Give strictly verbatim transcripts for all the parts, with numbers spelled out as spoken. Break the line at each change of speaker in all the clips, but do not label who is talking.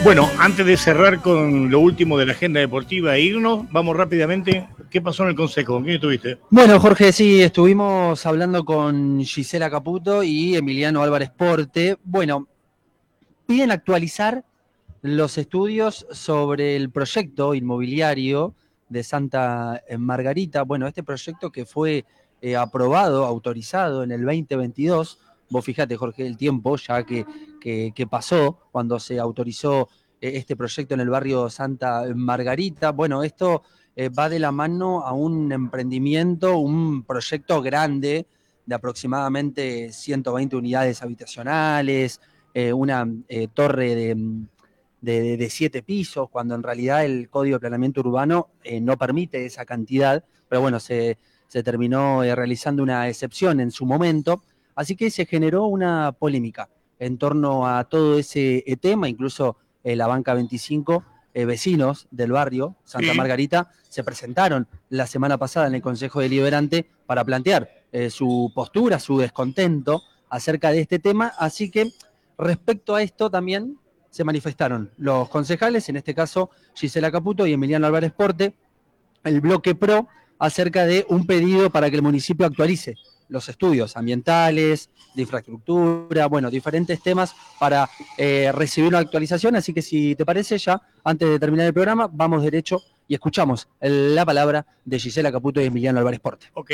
Bueno, antes de cerrar con lo último de la agenda deportiva e irnos, vamos rápidamente. ¿Qué pasó en el Consejo? ¿Con quién estuviste?
Bueno, Jorge, sí, estuvimos hablando con Gisela Caputo y Emiliano Álvarez Porte. Bueno, piden actualizar los estudios sobre el proyecto inmobiliario de Santa Margarita. Bueno, este proyecto que fue eh, aprobado, autorizado en el veinte veintidós. Vos fíjate, Jorge, el tiempo ya que, que, que pasó cuando se autorizó eh, este proyecto en el barrio Santa Margarita. Bueno, esto eh, va de la mano a un emprendimiento, un proyecto grande de aproximadamente ciento veinte unidades habitacionales, eh, una eh, torre de... De, de siete pisos, cuando en realidad el Código de Planeamiento Urbano eh, no permite esa cantidad, pero bueno, se, se terminó eh, realizando una excepción en su momento, así que se generó una polémica en torno a todo ese eh, tema, incluso eh, la Banca veinticinco, eh, vecinos del barrio Santa
Sí.
Margarita, se presentaron la semana pasada en el Consejo Deliberante para plantear eh, su postura, su descontento acerca de este tema, así que respecto a esto también se manifestaron los concejales, en este caso Gisela Caputo y Emiliano Álvarez Porte, el bloque PRO, acerca de un pedido para que el municipio actualice los estudios ambientales, de infraestructura, bueno, diferentes temas para eh, recibir una actualización. Así que si te parece, ya antes de terminar el programa, vamos derecho y escuchamos la palabra de Gisela Caputo y Emiliano Álvarez Porte.
Ok.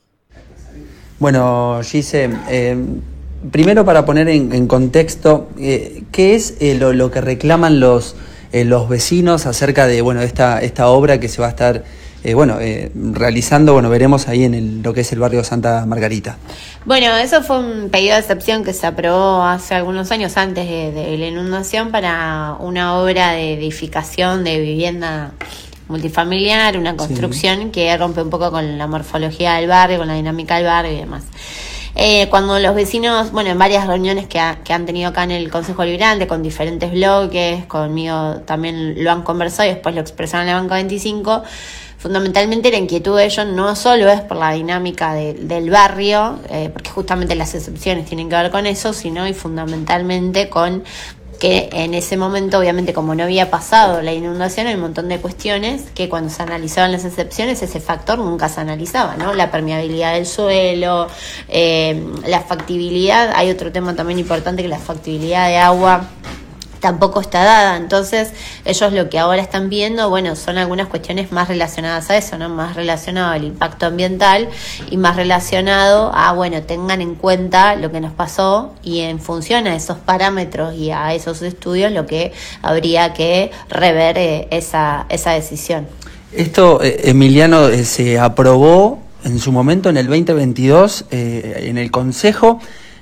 Bueno, Gise, eh, primero para poner en, en contexto, eh, ¿qué es eh, lo, lo que reclaman los, eh, los vecinos acerca de bueno, esta, esta obra que se va a estar eh, bueno, eh, realizando? Bueno, veremos ahí en el, lo que es el barrio Santa Margarita.
Bueno, eso fue un pedido de excepción que se aprobó hace algunos años antes de, de la inundación para una obra de edificación de vivienda multifamiliar, una construcción sí. que rompe un poco con la morfología del barrio, con la dinámica del barrio y demás. Eh, cuando los vecinos, bueno, en varias reuniones que, ha, que han tenido acá en el Consejo Deliberante, con diferentes bloques, conmigo también lo han conversado y después lo expresaron en la Banca veinticinco, fundamentalmente la inquietud de ellos no solo es por la dinámica de, del barrio, eh, porque justamente las excepciones tienen que ver con eso, sino y fundamentalmente con que en ese momento, obviamente, como no había pasado la inundación, hay un montón de cuestiones que cuando se analizaban las excepciones, ese factor nunca se analizaba, ¿no? La permeabilidad del suelo, eh, la factibilidad, hay otro tema también importante que la factibilidad de agua tampoco está dada. Entonces ellos lo que ahora están viendo, bueno, son algunas cuestiones más relacionadas a eso, ¿no? Más relacionado al impacto ambiental y más relacionado a, bueno, tengan en cuenta lo que nos pasó y en función a esos parámetros y a esos estudios lo que habría que rever eh, esa, esa decisión.
Esto, eh, Emiliano, eh, se aprobó en su momento en el veinte veintidós eh, en el Consejo.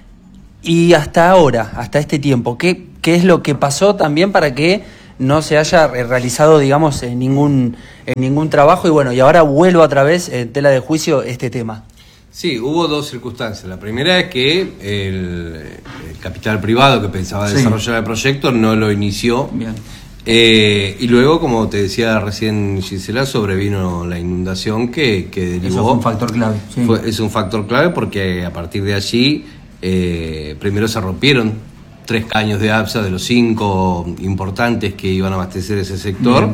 Y hasta ahora, hasta este tiempo, ¿qué, qué es lo que pasó también para que no se haya realizado, digamos, en ningún, en ningún trabajo? Y bueno, y ahora vuelvo otra vez en tela de juicio este tema.
Sí, hubo dos circunstancias. La primera es que el, el capital privado que pensaba sí. desarrollar el proyecto no lo inició. Bien. Eh, y luego, como te decía recién Gisela, sobrevino la inundación que, que derivó...
Eso fue un factor clave. Sí.
Fue, es un factor clave porque a partir de allí... Eh, primero se rompieron tres caños de APSA de los cinco importantes que iban a abastecer ese sector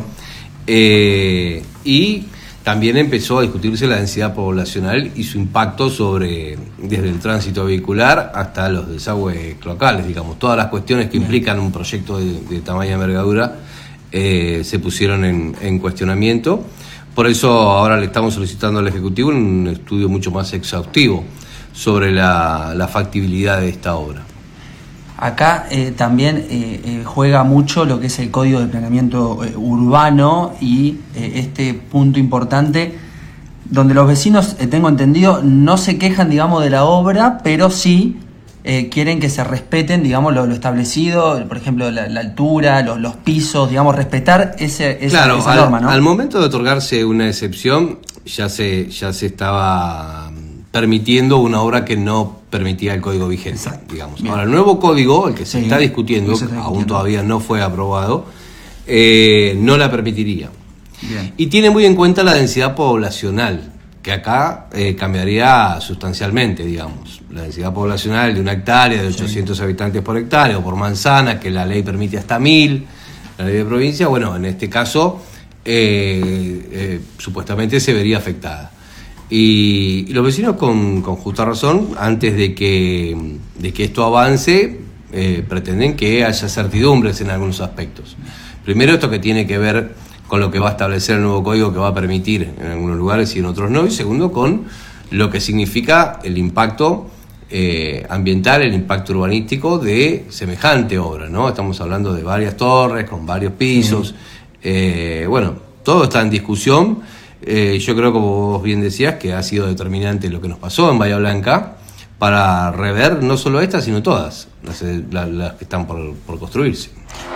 eh, y también empezó a discutirse la densidad poblacional y su impacto sobre desde el tránsito vehicular hasta los desagües cloacales, digamos, todas las cuestiones que Bien. implican un proyecto de, de tamaña envergadura eh, se pusieron en, en cuestionamiento. Por eso ahora le estamos solicitando al Ejecutivo un estudio mucho más exhaustivo sobre la, la factibilidad de esta obra.
Acá eh, también eh, eh, juega mucho lo que es el Código de Planeamiento eh, Urbano y eh, este punto importante donde los vecinos, eh, tengo entendido, no se quejan, digamos, de la obra, pero sí eh, quieren que se respeten, digamos, lo, lo establecido, por ejemplo, la, la altura, los, los pisos, digamos, respetar ese, esa,
claro,
esa
al,
norma, ¿no?
Al momento de otorgarse una excepción, ya se, ya se estaba permitiendo una obra que no permitía el código vigente, Exacto. digamos. Bien. Ahora, el nuevo código, el que se sí, está discutiendo, se está discutiendo, aún todavía no fue aprobado, eh, no la permitiría. Bien. Y tiene muy en cuenta la densidad poblacional, que acá eh, cambiaría sustancialmente, digamos. La densidad poblacional de una hectárea, de ochocientos sí. habitantes por hectárea, o por manzana, que la ley permite hasta mil. la ley de provincia, bueno, en este caso eh, eh, supuestamente se vería afectada. Y, y los vecinos con, con justa razón, antes de que, de que esto avance, eh, pretenden que haya certidumbres en algunos aspectos. Primero, esto que tiene que ver con lo que va a establecer el nuevo código, que va a permitir en algunos lugares y en otros no. Y segundo, con lo que significa el impacto eh, ambiental, el impacto urbanístico de semejante obra, ¿no? Estamos hablando de varias torres con varios pisos. Mm. Eh, bueno, todo está en discusión. Eh, yo creo, como vos bien decías, que ha sido determinante lo que nos pasó en Bahía Blanca para rever no solo estas, sino todas las, las, las que están por, por construirse.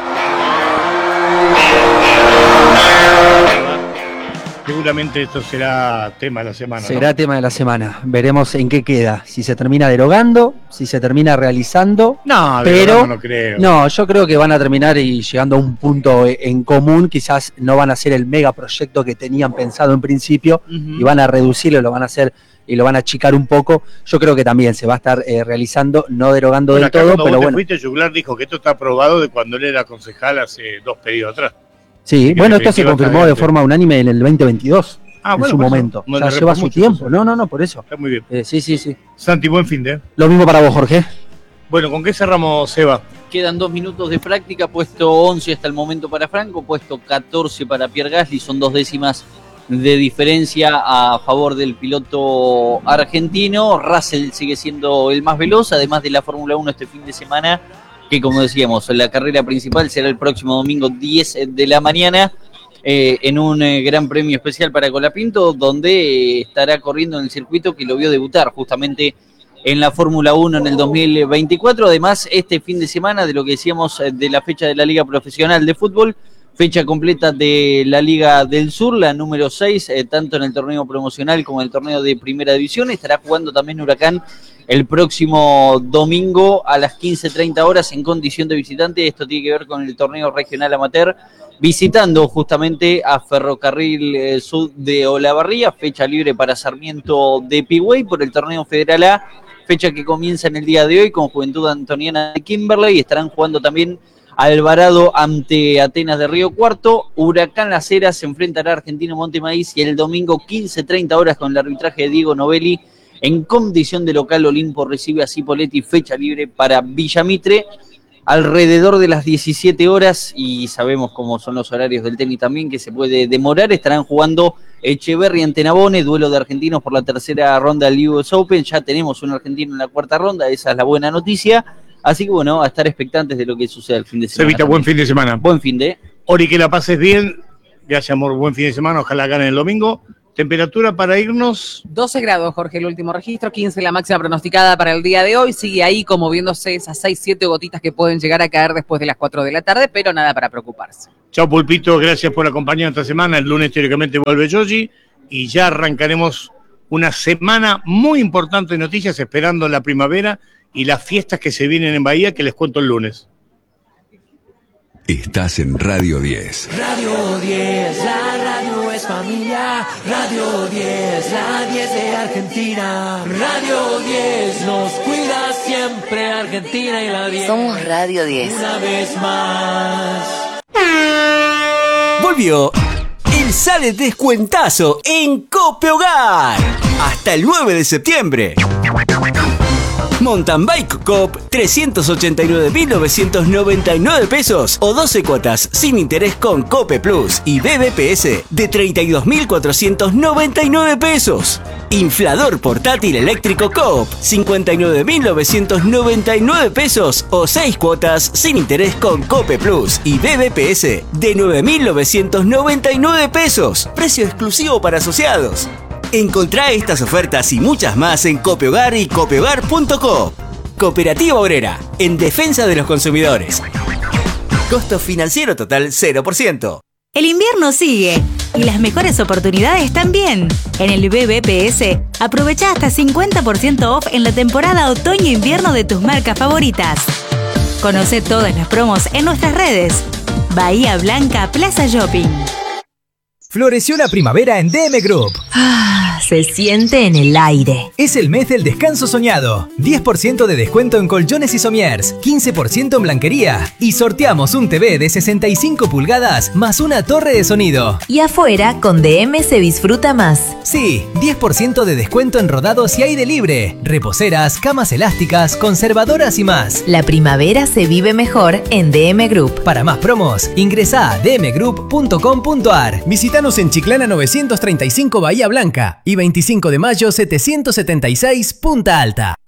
Seguramente esto será tema de la semana.
Será
¿no?
tema de la semana. Veremos en qué queda. Si se termina derogando, si se termina realizando.
No,
pero
no creo.
No, yo creo que van a terminar y llegando a un punto en común. Quizás no van a hacer el megaproyecto que tenían pensado en principio, uh-huh. y van a reducirlo, lo van a hacer y lo van a achicar un poco. Yo creo que también se va a estar eh, realizando, no derogando bueno, del todo,
cuando
pero
vos
bueno.
Te fuiste, Juglar dijo que esto está aprobado de cuando él era concejal hace dos pedidos atrás.
Sí, bueno, esto se confirmó de forma unánime en el veinte veintidós, ah, en bueno, su momento. No, o sea, lleva su tiempo. Eso. No, no, no, por eso.
Está muy bien.
Eh, sí, sí, sí.
Santi, buen fin de.
Lo mismo para vos, Jorge.
Bueno, ¿con qué cerramos, Seba?
Quedan dos minutos de práctica, puesto once hasta el momento para Franco, puesto catorce para Pierre Gasly, son dos décimas de diferencia a favor del piloto argentino. Russell sigue siendo el más veloz, además de la Fórmula uno este fin de semana, que como decíamos, la carrera principal será el próximo domingo diez de la mañana, eh, en un eh, gran premio especial para Colapinto, donde eh, estará corriendo en el circuito que lo vio debutar justamente en la Fórmula uno en el dos mil veinticuatro. Además, este fin de semana, de lo que decíamos eh, de la fecha de la Liga Profesional de Fútbol, fecha completa de la Liga del Sur, la número seis, eh, tanto en el torneo promocional como en el torneo de Primera División. Estará jugando también Huracán el próximo domingo a las quince treinta horas en condición de visitante. Esto tiene que ver con el torneo regional amateur, visitando justamente a Ferrocarril eh, Sud de Olavarría, fecha libre para Sarmiento de Pigüey por el torneo Federal A, fecha que comienza en el día de hoy con Juventud Antoniana de Kimberley. Estarán jugando también Alvarado ante Atenas de Río Cuarto. Huracán Las Heras se enfrentará a Argentino Montemaíz, y el domingo quince treinta horas con el arbitraje de Diego Novelli en condición de local, Olimpo recibe a Cipolletti, fecha libre para Villamitre. Alrededor de las diecisiete horas, y sabemos cómo son los horarios del tenis también, que se puede demorar, estarán jugando Echeverri ante Navone, duelo de argentinos por la tercera ronda del U S Open. Ya tenemos un argentino en la cuarta ronda, esa es la buena noticia. Así que bueno, a estar expectantes de lo que suceda el fin de semana.
Sevita, buen fin de semana.
Buen fin de.
Ori, que la pases bien. Gracias, amor, buen fin de semana. Ojalá ganen el domingo. Temperatura para irnos.
doce grados, Jorge, el último registro. quince la máxima pronosticada para el día de hoy. Sigue ahí como viéndose esas seis, siete gotitas que pueden llegar a caer después de las cuatro de la tarde, pero nada para preocuparse.
Chao, Pulpito. Gracias por acompañarnos esta semana. El lunes, teóricamente, vuelve Yogi. Y ya arrancaremos una semana muy importante de noticias, esperando la primavera y las fiestas que se vienen en Bahía, que les cuento el lunes.
Estás en Radio diez.
Radio diez, la radio es familia. Radio diez, la diez de Argentina. Radio diez nos cuida siempre, Argentina y la diez.
Somos Radio diez.
Una vez más.
Volvió el Sale Descuentazo en Cope Hogar. Hasta el nueve de septiembre. Mountain Bike Coop, trescientos ochenta y nueve mil novecientos noventa y nueve pesos o doce cuotas sin interés con Cope Plus y B B P S de treinta y dos mil cuatrocientos noventa y nueve pesos. Inflador portátil eléctrico Coop, cincuenta y nueve mil novecientos noventa y nueve pesos o seis cuotas sin interés con Cope Plus y B B P S de nueve mil novecientos noventa y nueve pesos. Precio exclusivo para asociados. Encontrá estas ofertas y muchas más en Copehogar y copehogar punto com. Cooperativa Obrera, en defensa de los consumidores. Costo financiero total cero por ciento.
El invierno sigue y las mejores oportunidades también. En el B B P S, aprovecha hasta cincuenta por ciento off en la temporada otoño-invierno de tus marcas favoritas. Conoce todas las promos en nuestras redes. Bahía Blanca Plaza Shopping.
Floreció la primavera en D M Group.
Ah, se siente en el aire.
Es el mes del descanso soñado. diez por ciento de descuento en colchones y somiers, quince por ciento en blanquería. Y sorteamos un T V de sesenta y cinco pulgadas más una torre de sonido.
Y afuera, con D M se disfruta más.
Sí, diez por ciento de descuento en rodados y aire libre. Reposeras, camas elásticas, conservadoras y más.
La primavera se vive mejor en D M Group.
Para más promos, ingresa a d m group punto com punto a r. Visítanos en Chiclana novecientos treinta y cinco Bahía Blanca y veinticinco de mayo setecientos setenta y seis Punta Alta.